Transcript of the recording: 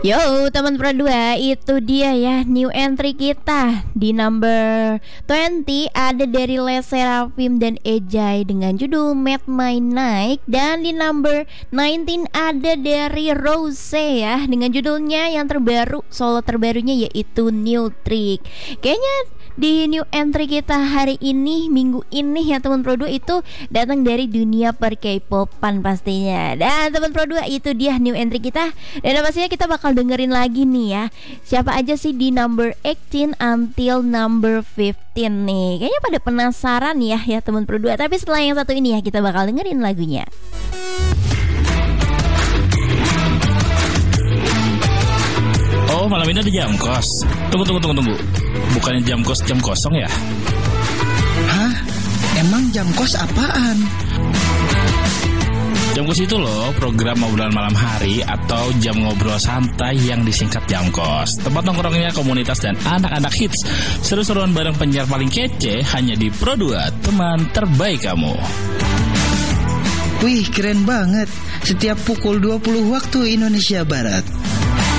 Yo teman Pro 2, itu dia ya new entry kita. Di number 20 ada dari Les Seraphim dan Ejay dengan judul Made My Night. Dan di number 19 ada dari Rose ya dengan judulnya yang terbaru, solo terbarunya yaitu New Trick. Kayaknya di new entry kita hari ini, minggu ini ya teman Pro 2 itu datang dari dunia per K-popan pastinya. Dan teman Pro 2 itu dia new entry kita. Dan pastinya kita bakal dengerin lagi nih ya, siapa aja sih di number 18 until number 15 nih. Kayaknya pada penasaran ya teman Pro 2. Tapi setelah yang satu ini ya kita bakal dengerin lagunya. Oh, malam ini ada jam kos. Tunggu. Bukannya jam kos jam kosong ya? Hah? Emang jam kos apaan? Jam kos itu loh program obrolan malam hari atau jam ngobrol santai yang disingkat jam kos. Tempat nongkrongnya komunitas dan anak-anak hits. Seru-seruan bareng penyiar paling kece hanya di Pro 2, teman terbaik kamu. Wih, keren banget. Setiap pukul 20 waktu Indonesia Barat.